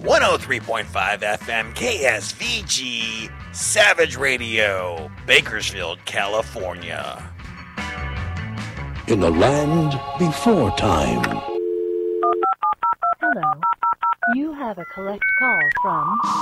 103.5 FM KSVG Savage Radio, Bakersfield, California. In the land before time. Hello. You have a collect call from